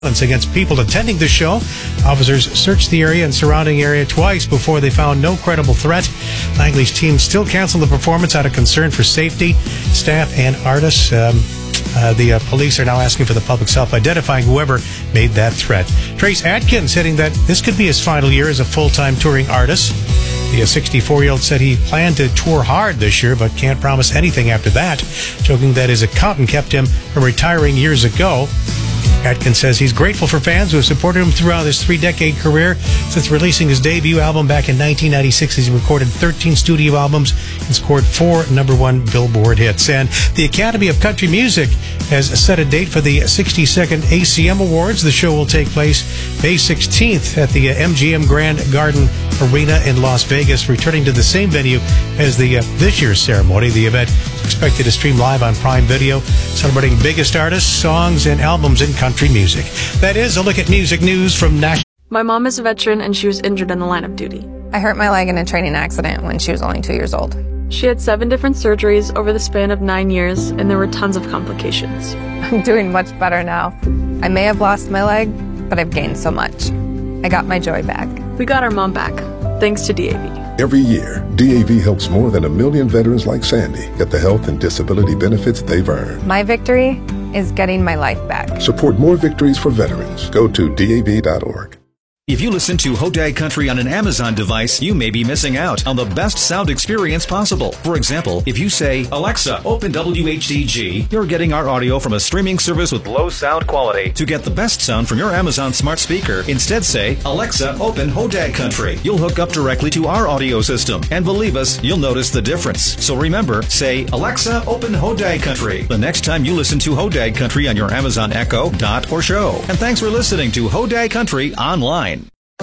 against people attending the show. Officers searched the area and surrounding area twice before they found no credible threat. Langley's team still canceled the performance out of concern for safety, staff, and artists. The police are now asking for the public's help identifying whoever made that threat. Trace Adkins saying that this could be his final year as a full-time touring artist. The 64-year-old said he planned to tour hard this year, but can't promise anything after that, joking that his accountant kept him from retiring years ago. Atkins says he's grateful for fans who have supported him throughout his 3-decade career. Since releasing his debut album back in 1996, he's recorded 13 studio albums and scored 4 #1 Billboard hits. And the Academy of Country Music has set a date for the 62nd ACM Awards. The show will take place May 16th at the MGM Grand Garden Arena in Las Vegas, returning to the same venue as the this year's ceremony. The event is expected to stream live on Prime Video, celebrating biggest artists, songs, and albums in country music. That is a look at music news from National. My mom is a veteran and she was injured in the line of duty. I hurt my leg in a training accident when she was only 2 years old. She had 7 different surgeries over the span of 9 years, and there were tons of complications. I'm doing much better now. I may have lost my leg, but I've gained so much. I got my joy back. We got our mom back, thanks to DAV. Every year, DAV helps more than 1 million veterans like Sandy get the health and disability benefits they've earned. My victory is getting my life back. Support more victories for veterans. Go to DAV.org. If you listen to Hodag Country on an Amazon device, you may be missing out on the best sound experience possible. For example, if you say, Alexa, open WHDG, you're getting our audio from a streaming service with low sound quality. To get the best sound from your Amazon smart speaker, instead say, Alexa, open Hodag Country. You'll hook up directly to our audio system. And believe us, you'll notice the difference. So remember, say, Alexa, open Hodag Country the next time you listen to Hodag Country on your Amazon Echo, Dot, or Show. And thanks for listening to Hodag Country Online.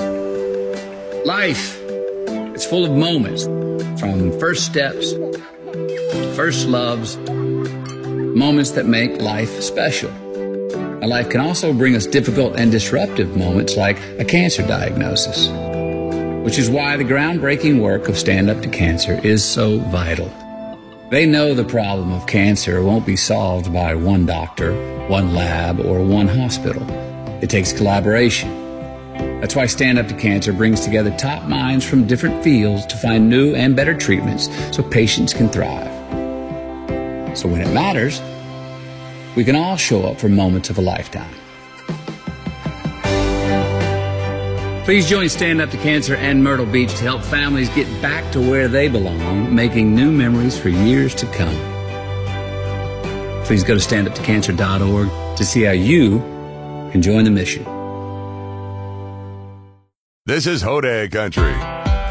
Life, it's full of moments, from first steps, first loves, moments that make life special. And life can also bring us difficult and disruptive moments like a cancer diagnosis, which is why the groundbreaking work of Stand Up to Cancer is so vital. They know the problem of cancer won't be solved by one doctor, one lab, or one hospital. It takes collaboration. That's why Stand Up to Cancer brings together top minds from different fields to find new and better treatments so patients can thrive. So when it matters, we can all show up for moments of a lifetime. Please join Stand Up to Cancer and Myrtle Beach to help families get back to where they belong, making new memories for years to come. Please go to standuptocancer.org to see how you can join the mission. This is Hodag Country.